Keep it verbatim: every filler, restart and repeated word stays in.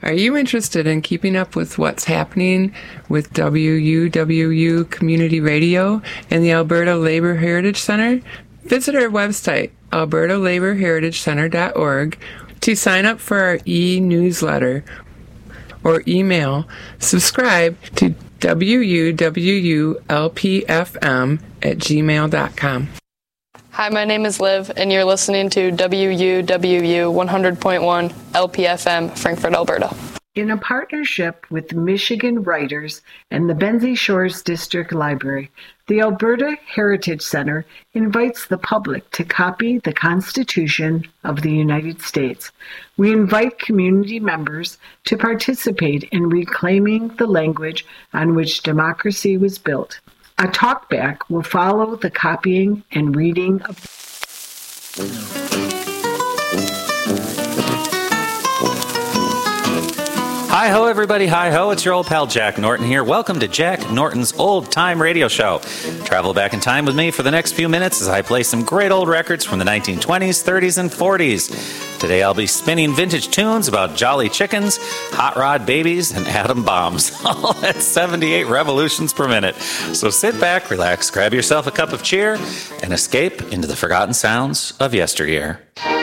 Are you interested in keeping up with what's happening with W U W U Community Radio and the Alberta Labour Heritage Centre? Visit our website, alberta labour heritage centre dot org, to sign up for our e-newsletter or email subscribe to W U W U L P F M at gmail dot com. Hi, my name is Liv, and you're listening to W U W U one hundred point one L P F M, Frankfurt, Alberta. In a partnership with the Michigan Writers and the Benzie Shores District Library, the Alberta Heritage Centre invites the public to copy the Constitution of the United States. We invite community members to participate in reclaiming the language on which democracy was built. A talkback will follow the copying and reading of Hi-ho, everybody. Hi-ho. It's your old pal Jack Norton here. Welcome to Jack Norton's Old Time Radio Show. Travel back in time with me for the next few minutes as I play some great old records from the nineteen twenties, thirties, and forties. Today I'll be spinning vintage tunes about jolly chickens, hot rod babies, and atom bombs, all at seventy-eight revolutions per minute. So sit back, relax, grab yourself a cup of cheer, and escape into the forgotten sounds of yesteryear.